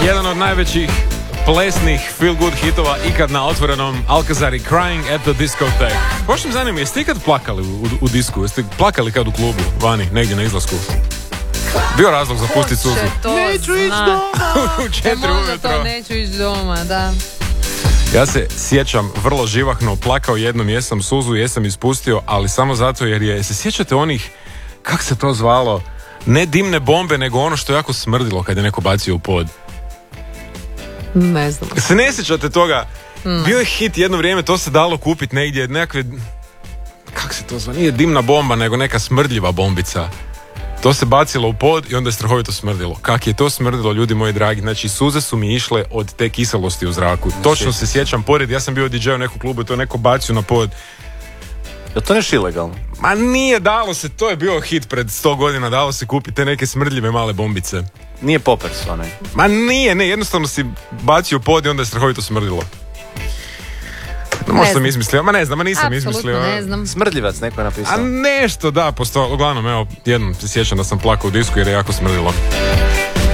Jedan od najvećih plesnih feel good hitova ikad na otvorenom, Alcazari Crying at the Discotheque. Pošto me zanima, jeste ikad plakali u disku? Jeste plakali kad u klubu, vani, negdje na izlasku? Bio razlog za pustit suzu. Neću ići doma. U 4 ujutro. To neću ići doma, da. Ja se sjećam vrlo živahno, plakao jednom, jesam suzu, jesam ispustio, ali samo zato jer se sjećate onih, kak se to zvalo, ne dimne bombe, nego ono što je jako smrdilo kad je neko bacio u pod. Ne znam. Se ne sjećate toga? Bio je hit jedno vrijeme, to se dalo kupiti negdje, nekakve, kak se to zva, nije dimna bomba, nego neka smrdljiva bombica. To se bacilo u pod i onda je strahovito smrdilo. Kak je to smrdilo, ljudi moji dragi. Znači, suze su mi išle od te kiselosti u zraku. Točno se sjećam, pored, ja sam bio DJ u nekom klubu i to je neko bacio na pod. Je to nešto ilegalno? Ma nije, dalo se, to je bio hit pred 100 godina, dalo se kupiti te neke smrdljive male bombice. Nije poppers onaj. Ma nije, ne, jednostavno si bacio u pod i onda je strahovito smrdilo. Možda sam izmislio, ma ne znam, ma nisam izmislio. Apsolutno ne znam. Smrdljivac neko je napisao. A nešto, da, uglavnom, evo, jednom se sjećam da sam plakao u disku jer je jako smrdilo.